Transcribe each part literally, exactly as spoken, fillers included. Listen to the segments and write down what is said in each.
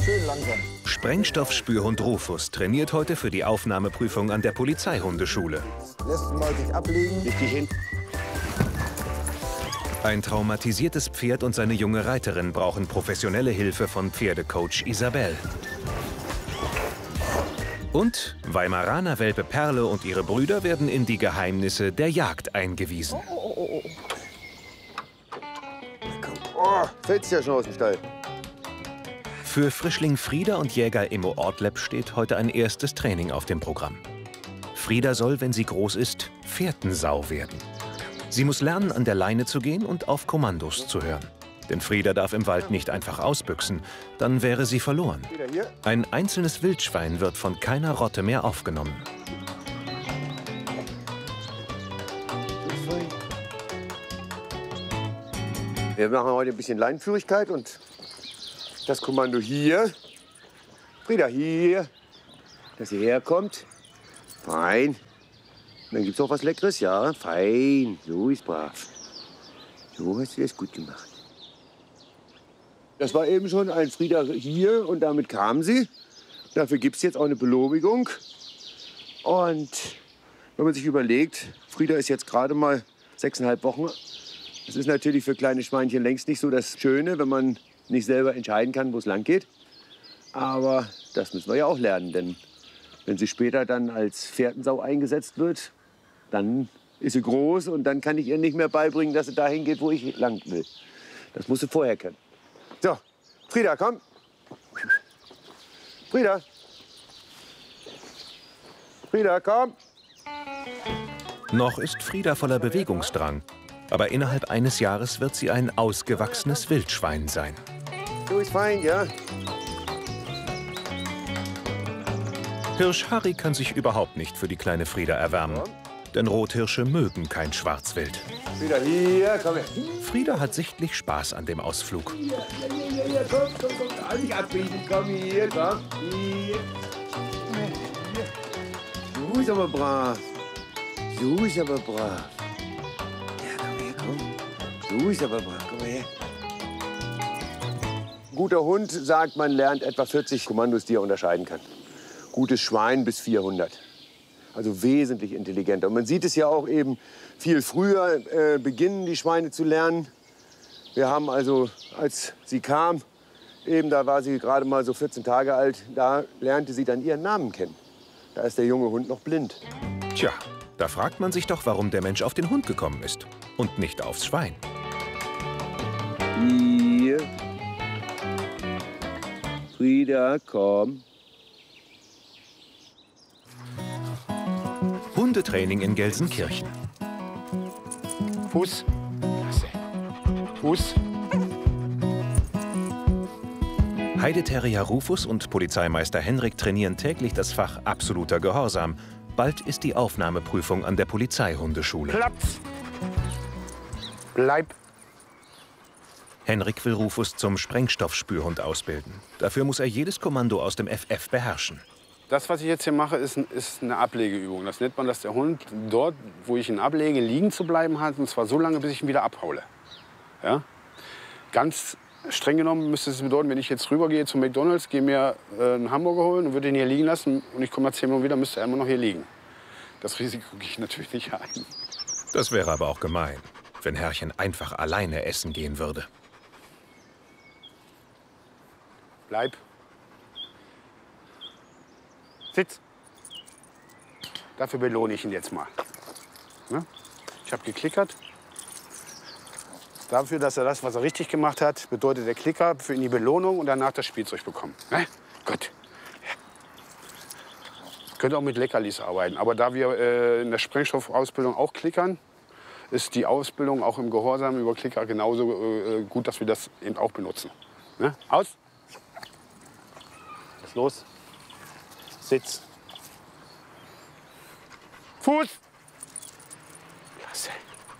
Schön langsam. Sprengstoffspürhund Rufus trainiert heute für die Aufnahmeprüfung an der Polizeihundeschule. Lässt mal sich ablegen. Richtig hin. Ein traumatisiertes Pferd und seine junge Reiterin brauchen professionelle Hilfe von Pferdecoach Isabel. Und Weimaraner Welpe Perle und ihre Brüder werden in die Geheimnisse der Jagd eingewiesen. Oh, oh, oh, oh. Oh, fällt's ja schon aus dem Stall. Für Frischling Frieda und Jäger Immo Ortleb steht heute ein erstes Training auf dem Programm. Frieda soll, wenn sie groß ist, Fährtensau werden. Sie muss lernen, an der Leine zu gehen und auf Kommandos zu hören. Denn Frieda darf im Wald nicht einfach ausbüchsen, dann wäre sie verloren. Ein einzelnes Wildschwein wird von keiner Rotte mehr aufgenommen. Wir machen heute ein bisschen Leinenführigkeit und das Kommando hier. Frieda, hier. Dass sie herkommt. Fein. Und dann gibt's auch was Leckeres, ja. Fein. So ist brav. So hast du das gut gemacht. Das war eben schon ein Frieda hier und damit kam sie. Dafür gibt es jetzt auch eine Belobigung. Und wenn man sich überlegt, Frieda ist jetzt gerade mal sechseinhalb Wochen. Das ist natürlich für kleine Schweinchen längst nicht so das Schöne, wenn man nicht selber entscheiden kann, wo es lang geht. Aber das müssen wir ja auch lernen, denn wenn sie später dann als Fährtensau eingesetzt wird, dann ist sie groß und dann kann ich ihr nicht mehr beibringen, dass sie dahin geht, wo ich lang will. Das muss sie vorher können. So, Frieda, komm. Frieda. Frieda, komm. Noch ist Frieda voller Bewegungsdrang. Aber innerhalb eines Jahres wird sie ein ausgewachsenes Wildschwein sein. Du ist fein, ja? Hirsch Harry kann sich überhaupt nicht für die kleine Frieda erwärmen. Denn Rothirsche mögen kein Schwarzwild. Frieda, hier, komm her. Frieda hat sichtlich Spaß an dem Ausflug. Hier, hier, hier, hier, komm, komm, komm, nicht abbiegen, komm hier, komm, hier. Du ist aber brav. Du ist aber brav. Ja, komm her, komm. Du ist aber brav, komm her. Guter Hund sagt, man lernt etwa vierzig Kommandos, die er unterscheiden kann. Gutes Schwein bis vierhundert. Also wesentlich intelligenter. Und man sieht es ja auch eben viel früher äh, beginnen die Schweine zu lernen. Wir haben also, als sie kam, eben da war sie gerade mal so vierzehn Tage alt, da lernte sie dann ihren Namen kennen. Da ist der junge Hund noch blind. Tja, da fragt man sich doch, warum der Mensch auf den Hund gekommen ist und nicht aufs Schwein. Hier. Frieda, komm. Hundetraining in Gelsenkirchen. Fuß. Klasse. Fuß. Heideterrier Rufus und Polizeimeister Henrik trainieren täglich das Fach absoluter Gehorsam. Bald ist die Aufnahmeprüfung an der Polizeihundeschule. Platz. Bleib. Henrik will Rufus zum Sprengstoffspürhund ausbilden. Dafür muss er jedes Kommando aus dem F F beherrschen. Das, was ich jetzt hier mache, ist, ist eine Ablegeübung. Das nennt man, dass der Hund dort, wo ich ihn ablege, liegen zu bleiben hat. Und zwar so lange, bis ich ihn wieder abhaule. Ja? Ganz streng genommen müsste es bedeuten, wenn ich jetzt rübergehe zum McDonald's, gehe mir äh, einen Hamburger holen und würde ihn hier liegen lassen und ich komme nach zehn Minuten wieder, müsste er immer noch hier liegen. Das Risiko gehe ich natürlich nicht ein. Das wäre aber auch gemein, wenn Herrchen einfach alleine essen gehen würde. Bleib. Sitz. Dafür belohne ich ihn jetzt mal. Ne? Ich habe geklickert. Dafür, dass er das, was er richtig gemacht hat, bedeutet der Klicker für ihn die Belohnung und danach das Spielzeug bekommen. Ne? Gut. Ja. Könnt auch mit Leckerlis arbeiten. Aber da wir äh, in der Sprengstoffausbildung auch klickern, ist die Ausbildung auch im Gehorsam über Klicker genauso äh, gut, dass wir das eben auch benutzen. Ne? Aus. Was ist los? Sitz. Fuß. Klasse.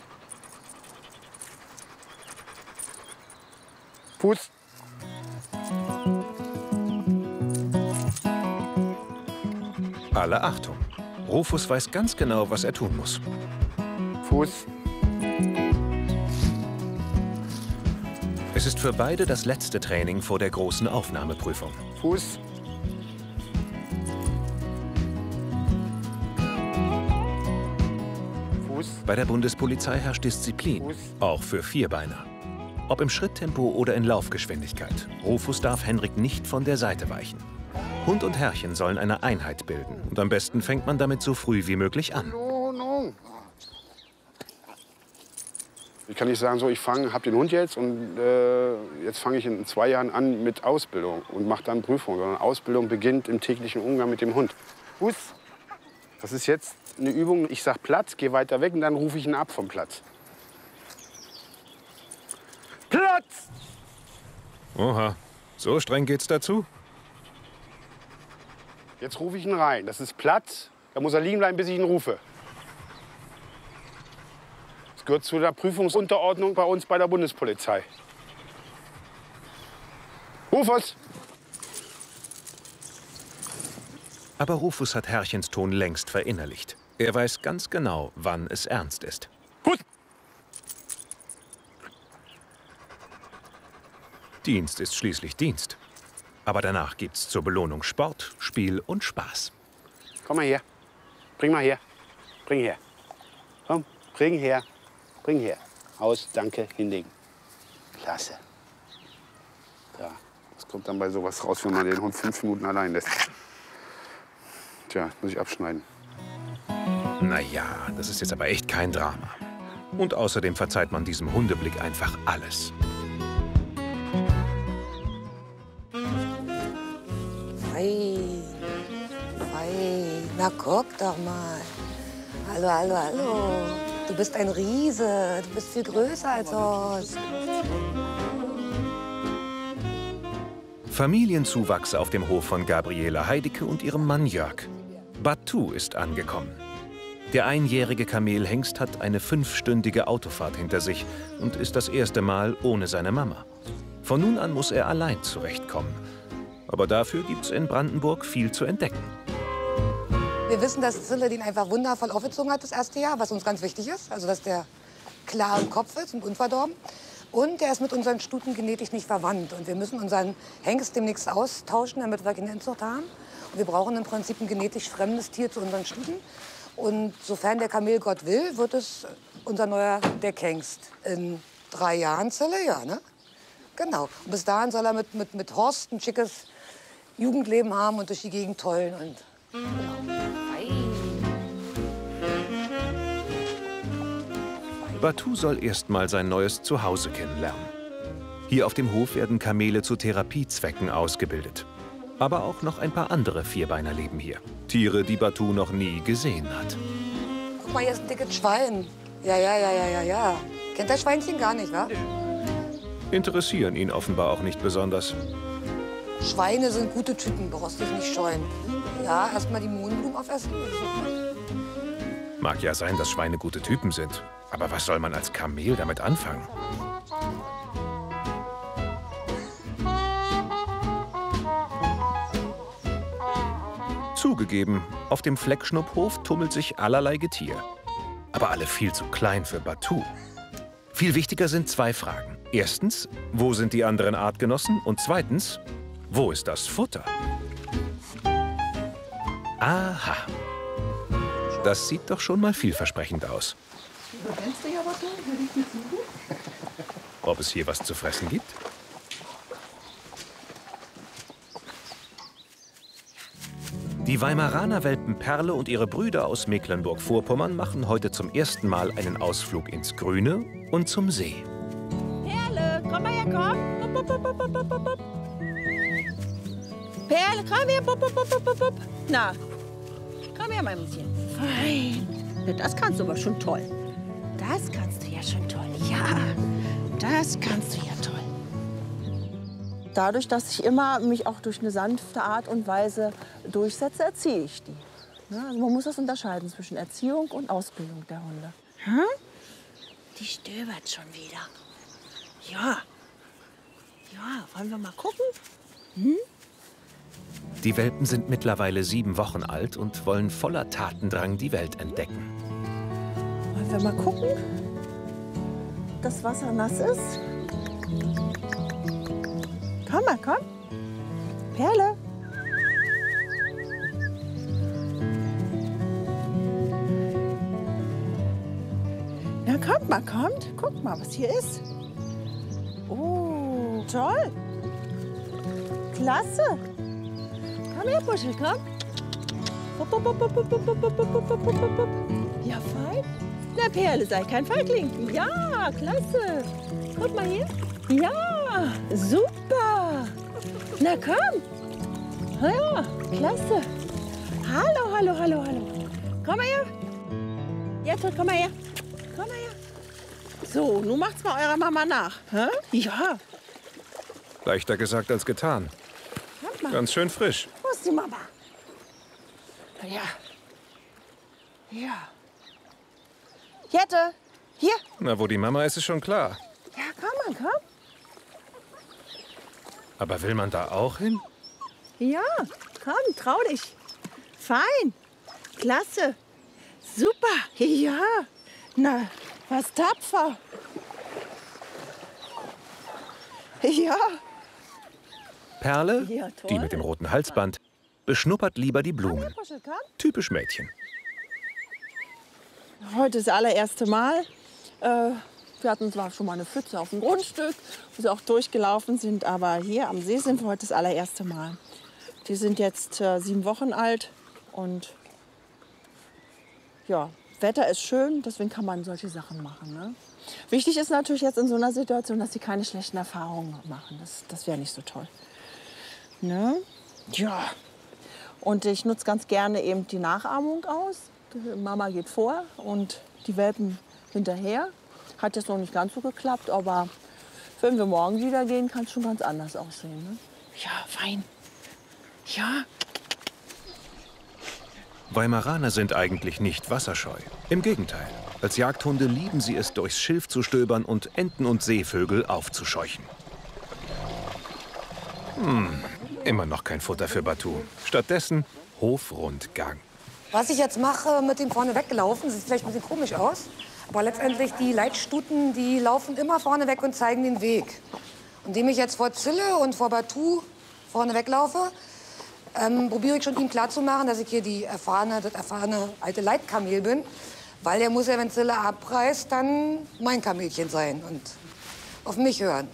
Fuß. Alle Achtung. Rufus weiß ganz genau, was er tun muss. Fuß. Es ist für beide das letzte Training vor der großen Aufnahmeprüfung. Fuß. Fuß. Bei der Bundespolizei herrscht Disziplin, Fuß. auch für Vierbeiner. Ob im Schritttempo oder in Laufgeschwindigkeit, Rufus darf Henrik nicht von der Seite weichen. Hund und Herrchen sollen eine Einheit bilden und am besten fängt man damit so früh wie möglich an. No, no. Ich kann nicht sagen, so ich fange, habe den Hund jetzt und äh, jetzt fange ich in zwei Jahren an mit Ausbildung und mache dann Prüfung, sondern Ausbildung beginnt im täglichen Umgang mit dem Hund. Fuß. Das ist jetzt eine Übung. Ich sage Platz, gehe weiter weg und dann rufe ich ihn ab vom Platz. Platz! Oha, so streng geht's dazu? Jetzt rufe ich ihn rein. Das ist Platz. Da muss er liegen bleiben, bis ich ihn rufe. Das gehört zu der Prüfungsunterordnung bei uns bei der Bundespolizei. Rufus! Aber Rufus hat Herrchens Ton längst verinnerlicht. Er weiß ganz genau, wann es ernst ist. Fuß! Dienst ist schließlich Dienst. Aber danach gibt's zur Belohnung Sport, Spiel und Spaß. Komm mal her. Bring mal her. Bring her. Komm, bring her. Bring her. Aus, danke, hinlegen. Klasse. Ja, das kommt dann bei sowas raus, wenn man den Hund fünf Minuten allein lässt. Tja, muss ich abschneiden. Naja, das ist jetzt aber echt kein Drama. Und außerdem verzeiht man diesem Hundeblick einfach alles. Fein, fein. Na guck doch mal. Hallo, hallo, hallo. Du bist ein Riese. Du bist viel größer als Horst. Familienzuwachs auf dem Hof von Gabriele Heidecke und ihrem Mann Jörg. Batu ist angekommen. Der einjährige Kamelhengst hat eine fünfstündige Autofahrt hinter sich und ist das erste Mal ohne seine Mama. Von nun an muss er allein zurechtkommen. Aber dafür gibt's in Brandenburg viel zu entdecken. Wir wissen, dass Zille den einfach wundervoll aufgezogen hat das erste Jahr, was uns ganz wichtig ist. Also, dass der klar im Kopf ist und unverdorben. Und der ist mit unseren Stuten genetisch nicht verwandt. Und wir müssen unseren Hengst demnächst austauschen, damit wir keine Inzucht haben. Und wir brauchen im Prinzip ein genetisch fremdes Tier zu unseren Stuten. Und sofern der Kamelgott will, wird es unser neuer Deckhengst in drei Jahren, Zille, ja, ne? Genau. Und bis dahin soll er mit, mit, mit Horst ein schickes Jugendleben haben und durch die Gegend tollen. Und, genau. Batu soll erst mal sein neues Zuhause kennenlernen. Hier auf dem Hof werden Kamele zu Therapiezwecken ausgebildet. Aber auch noch ein paar andere Vierbeiner leben hier. Tiere, die Batu noch nie gesehen hat. Guck mal, hier ist ein dickes Schwein. Ja, ja, ja, ja, ja, ja. Kennt das Schweinchen gar nicht, wa? Interessieren ihn offenbar auch nicht besonders. Schweine sind gute Typen, brauchst dich nicht scheuen. Ja, erst mal die Mohnblumen aufessen. Mag ja sein, dass Schweine gute Typen sind. Aber was soll man als Kamel damit anfangen? Zugegeben, auf dem Fleckschnupphof tummelt sich allerlei Getier. Aber alle viel zu klein für Batu. Viel wichtiger sind zwei Fragen. Erstens, wo sind die anderen Artgenossen? Und zweitens, wo ist das Futter? Aha. Das sieht doch schon mal vielversprechend aus. Ob es hier was zu fressen gibt? Die Weimaraner Welpen Perle und ihre Brüder aus Mecklenburg-Vorpommern machen heute zum ersten Mal einen Ausflug ins Grüne und zum See. Perle, komm mal her, komm. Bup, bup, bup, bup, bup, bup, bup. Perle, komm her. Bup, bup, bup, bup, bup. Na, komm her, mein Mäuschen. Fein. Ja, das kannst du aber schon toll. Das kannst du ja schon toll. Ja, das kannst du ja toll. Dadurch, dass ich immer mich auch durch eine sanfte Art und Weise durchsetze, erziehe ich die. Ja, also man muss das unterscheiden zwischen Erziehung und Ausbildung der Hunde. Hm? Die stöbert schon wieder. Ja. Ja, wollen wir mal gucken? Hm? Die Welpen sind mittlerweile sieben Wochen alt und wollen voller Tatendrang die Welt entdecken. Wollen wir mal gucken? Das Wasser nass ist. Komm mal, komm. Perle. Na, kommt mal, kommt. Guck mal, was hier ist. Oh, toll. Klasse. Komm her, Puschel, komm. Hopp, hopp, hopp, hopp, hopp, hopp, hopp, hopp, hopp, hopp, hopp. Ja, fein. Na, Perle, sei kein Feigling. Ja, klasse. Guck mal hier. Ja, super. Na, komm. Ja, klasse. Hallo, hallo, hallo, hallo. Komm mal her. Jetzt, komm mal her. Komm mal her. So, nun macht's mal eurer Mama nach. Hä? Ja. Leichter gesagt als getan. Kommt mal. Ganz schön frisch. Wo ist die Mama? Ja. Ja. Jette, hier. Na, wo die Mama ist, ist schon klar. Ja, komm mal, komm. Aber will man da auch hin? Ja, komm, trau dich. Fein. Klasse. Super. Ja. Na, was tapfer. Ja. Perle, Ja, toll. die mit dem roten Halsband, beschnuppert lieber die Blumen. Puschel, komm. Typisch Mädchen. Heute ist das allererste Mal. Äh, wir hatten zwar schon mal eine Pfütze auf dem Grundstück, wo sie auch durchgelaufen sind, aber hier am See sind wir heute das allererste Mal. Die sind jetzt äh, sieben Wochen alt und ja, Wetter ist schön, deswegen kann man solche Sachen machen. Ne? Wichtig ist natürlich jetzt in so einer Situation, dass sie keine schlechten Erfahrungen machen. Das, das wäre nicht so toll. Ne? Ja. Und ich nutze ganz gerne eben die Nachahmung aus. Die Mama geht vor und die Welpen hinterher. Hat jetzt noch nicht ganz so geklappt, aber wenn wir morgen wieder gehen, kann es schon ganz anders aussehen. Ne? Ja, fein. Ja. Weimaraner sind eigentlich nicht wasserscheu. Im Gegenteil. Als Jagdhunde lieben sie es, durchs Schilf zu stöbern und Enten und Seevögel aufzuscheuchen. Hm, immer noch kein Futter für Batu. Stattdessen Hofrundgang. Was ich jetzt mache mit dem vorne weggelaufen, sieht vielleicht ein bisschen komisch aus. Aber letztendlich, die Leitstuten, die laufen immer vorne weg und zeigen den Weg. Indem ich jetzt vor Zille und vor Batu vorne weglaufe, ähm, probiere ich schon ihm klarzumachen, dass ich hier die erfahrene, das erfahrene alte Leitkamel bin. Weil der muss ja, wenn Zille abreißt, dann mein Kamelchen sein und auf mich hören.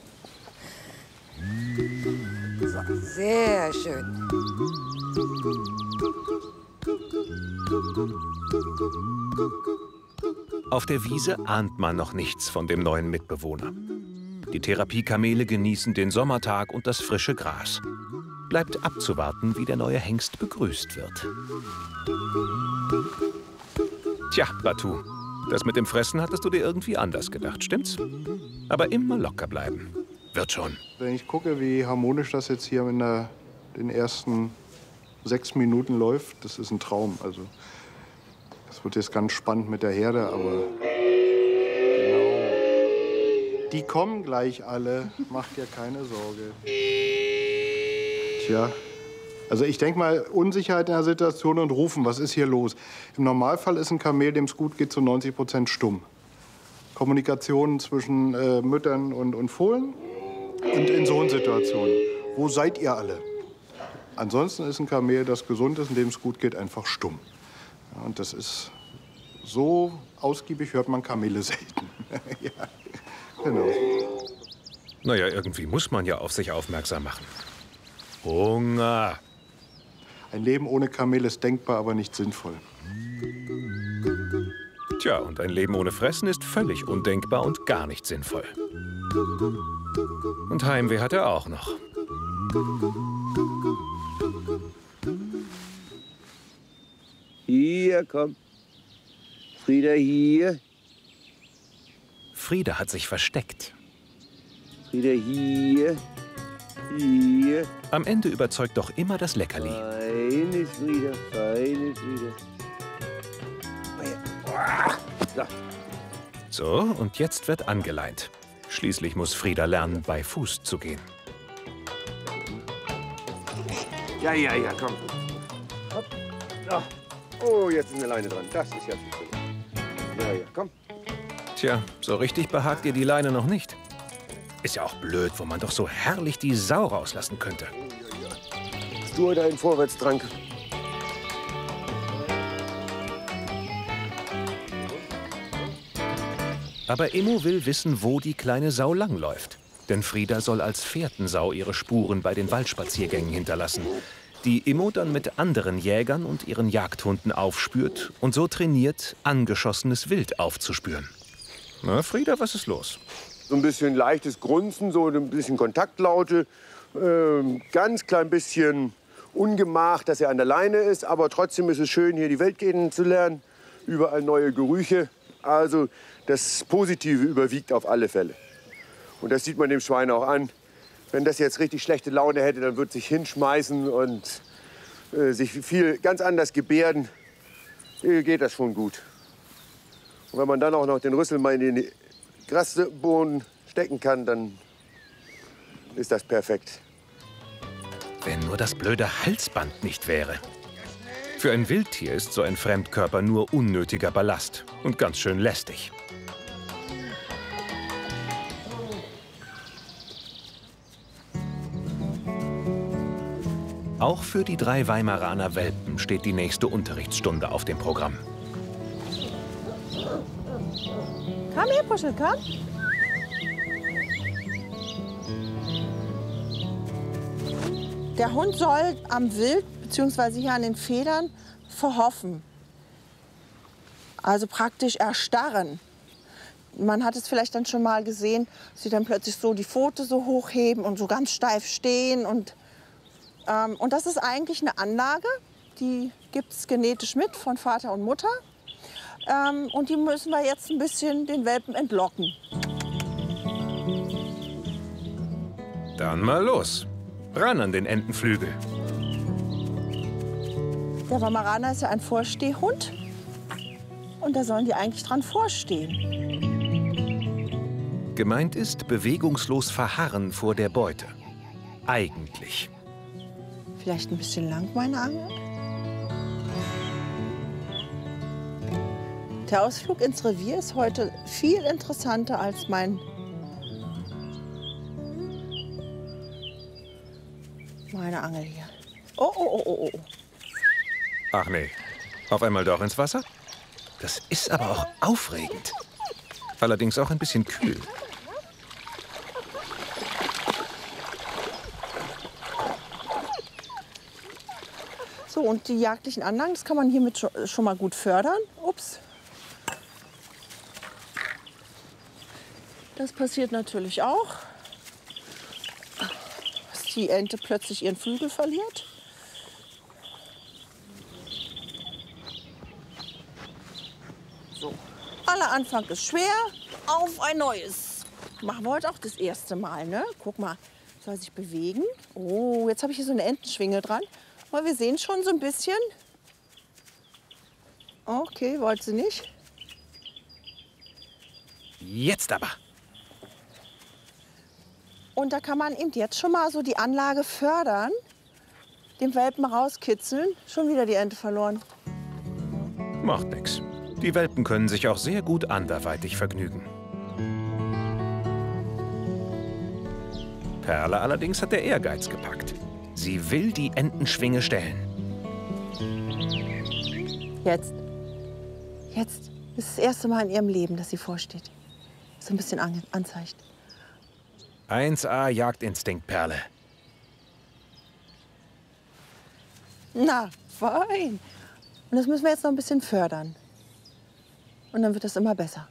So, sehr schön. Auf der Wiese ahnt man noch nichts von dem neuen Mitbewohner. Die Therapiekamele genießen den Sommertag und das frische Gras. Bleibt abzuwarten, wie der neue Hengst begrüßt wird. Tja, Batu, das mit dem Fressen hattest du dir irgendwie anders gedacht, stimmt's? Aber immer locker bleiben. Wird schon. Wenn ich gucke, wie harmonisch das jetzt hier in der, den ersten sechs Minuten läuft, das ist ein Traum. Also, das wird jetzt ganz spannend mit der Herde, aber genau. Die kommen gleich alle, macht dir keine Sorge. Tja, also ich denke mal, Unsicherheit in der Situation und rufen, was ist hier los? Im Normalfall ist ein Kamel, dem es gut geht, zu neunzig Prozent stumm. Kommunikation zwischen äh, Müttern und, und Fohlen. Und in so einer Situation, wo seid ihr alle? Ansonsten ist ein Kamel, das gesund ist und dem es gut geht, einfach stumm. Ja, und das ist so ausgiebig, hört man Kamele selten. Ja, genau. Naja, irgendwie muss man ja auf sich aufmerksam machen. Hunger. Ein Leben ohne Kamel ist denkbar, aber nicht sinnvoll. Tja, und ein Leben ohne Fressen ist völlig undenkbar und gar nicht sinnvoll. Und Heimweh hat er auch noch. Hier, komm. Frieda, hier. Frieda hat sich versteckt. Frieda, hier. Hier. Am Ende überzeugt doch immer das Leckerli. Feine Frieda, feine Frieda. So. So, und jetzt wird angeleint. Schließlich muss Frieda lernen, bei Fuß zu gehen. Ja, ja, ja, komm. Hopp. So. Oh, jetzt ist eine Leine dran. Das ist ja viel schön. Ja, ja, komm. Tja, so richtig behagt ihr die Leine noch nicht. Ist ja auch blöd, wo man doch so herrlich die Sau rauslassen könnte. Hast du heute einen Vorwärtsdrang? Aber Immo will wissen, wo die kleine Sau langläuft. Denn Frieda soll als Fährtensau ihre Spuren bei den Waldspaziergängen hinterlassen, die Immo dann mit anderen Jägern und ihren Jagdhunden aufspürt und so trainiert, angeschossenes Wild aufzuspüren. Na, Frieda, was ist los? So ein bisschen leichtes Grunzen, so ein bisschen Kontaktlaute, äh, ganz klein bisschen Ungemach, dass er an der Leine ist, aber trotzdem ist es schön, hier die Welt kennenzulernen, überall neue Gerüche. Also das Positive überwiegt auf alle Fälle. Und das sieht man dem Schwein auch an. Wenn das jetzt richtig schlechte Laune hätte, dann würde es sich hinschmeißen und äh, sich viel ganz anders gebärden. Hier geht das schon gut. Und wenn man dann auch noch den Rüssel mal in den Grasboden stecken kann, dann ist das perfekt. Wenn nur das blöde Halsband nicht wäre. Für ein Wildtier ist so ein Fremdkörper nur unnötiger Ballast und ganz schön lästig. Auch für die drei Weimaraner Welpen steht die nächste Unterrichtsstunde auf dem Programm. Komm her, Puschel, komm. Der Hund soll am Wild bzw. hier an den Federn verhoffen. Also praktisch erstarren. Man hat es vielleicht dann schon mal gesehen, dass sie dann plötzlich so die Pfote so hochheben und so ganz steif stehen. Und, ähm, und das ist eigentlich eine Anlage, die gibt es genetisch mit von Vater und Mutter. Ähm, und die müssen wir jetzt ein bisschen den Welpen entlocken. Dann mal los. Ran an den Entenflügel. Der Weimaraner ist ja ein Vorstehhund. Und da sollen die eigentlich dran vorstehen. Gemeint ist bewegungslos verharren vor der Beute. Eigentlich. Vielleicht ein bisschen lang, meine Angel? Der Ausflug ins Revier ist heute viel interessanter als mein meine Angel hier. Oh, oh, oh, oh, oh. Ach nee, auf einmal doch ins Wasser? Das ist aber auch aufregend. Allerdings auch ein bisschen kühl. So, und die jagdlichen Anlagen, das kann man hiermit schon mal gut fördern. Ups. Das passiert natürlich auch, dass die Ente plötzlich ihren Flügel verliert. So. Aller Anfang ist schwer, auf ein neues. Machen wir heute auch das erste Mal, ne? Guck mal, soll sich bewegen. Oh, jetzt habe ich hier so eine Entenschwinge dran. Aber wir sehen schon so ein bisschen. Okay, wollte sie nicht. Jetzt aber. Und da kann man eben jetzt schon mal so die Anlage fördern, den Welpen rauskitzeln. Schon wieder die Ente verloren. Macht nix. Die Welpen können sich auch sehr gut anderweitig vergnügen. Perle allerdings hat der Ehrgeiz gepackt. Sie will die Entenschwinge stellen. Jetzt. Jetzt ist das erste Mal in ihrem Leben, dass sie vorsteht. So ein bisschen an anzeigt. eins A Jagdinstinkt, Perle. Na, fein. Und das müssen wir jetzt noch ein bisschen fördern. Und dann wird das immer besser.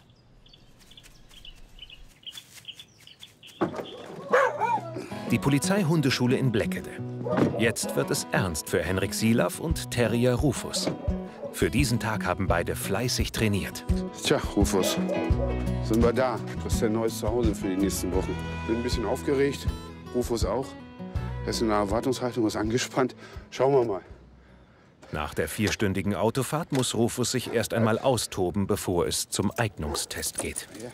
Die Polizeihundeschule in Bleckede. Jetzt wird es ernst für Henrik Silaff und Terrier Rufus. Für diesen Tag haben beide fleißig trainiert. Tja, Rufus, sind wir da. Das ist dein neues Zuhause für die nächsten Wochen. Bin ein bisschen aufgeregt, Rufus auch. Er ist in einer Erwartungshaltung, ist angespannt. Schauen wir mal. Nach der vierstündigen Autofahrt muss Rufus sich erst einmal austoben, bevor es zum Eignungstest geht. Ja.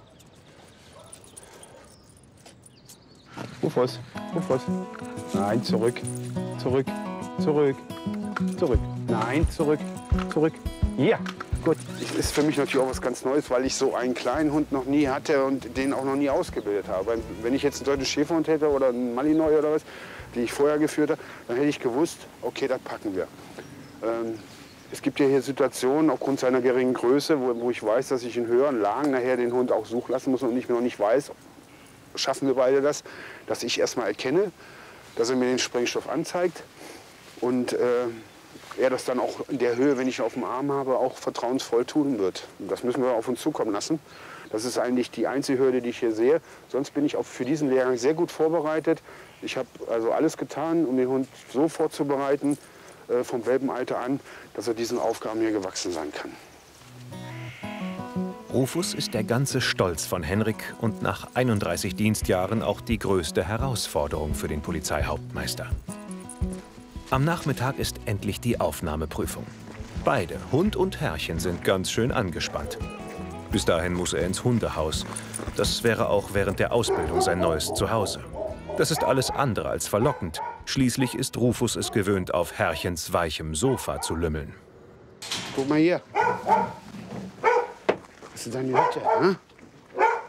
Rufus, Rufus. Nein, zurück, zurück, zurück, zurück. Nein, zurück, zurück. Ja, Gut, das ist für mich natürlich auch was ganz Neues, weil ich so einen kleinen Hund noch nie hatte und den auch noch nie ausgebildet habe. Wenn ich jetzt einen solchen Schäferhund hätte oder einen Malinois oder was, die ich vorher geführt habe, dann hätte ich gewusst, okay, das packen wir. Ähm, es gibt ja hier Situationen aufgrund seiner geringen Größe, wo, wo ich weiß, dass ich in höheren Lagen nachher den Hund auch suchen lassen muss und ich noch nicht weiß, schaffen wir beide das, dass ich erstmal erkenne, dass er mir den Sprengstoff anzeigt und äh, er das dann auch in der Höhe, wenn ich ihn auf dem Arm habe, auch vertrauensvoll tun wird. Und das müssen wir auf uns zukommen lassen. Das ist eigentlich die einzige Hürde, die ich hier sehe. Sonst bin ich auch für diesen Lehrgang sehr gut vorbereitet. Ich habe also alles getan, um den Hund so vorzubereiten, äh, vom Welpenalter an, dass er diesen Aufgaben hier gewachsen sein kann. Rufus ist der ganze Stolz von Henrik und nach einunddreißig Dienstjahren auch die größte Herausforderung für den Polizeihauptmeister. Am Nachmittag ist endlich die Aufnahmeprüfung. Beide, Hund und Herrchen, sind ganz schön angespannt. Bis dahin muss er ins Hundehaus. Das wäre auch während der Ausbildung sein neues Zuhause. Das ist alles andere als verlockend. Schließlich ist Rufus es gewöhnt, auf Herrchens weichem Sofa zu lümmeln. Guck mal hier. Das ist deine Hütte, ne?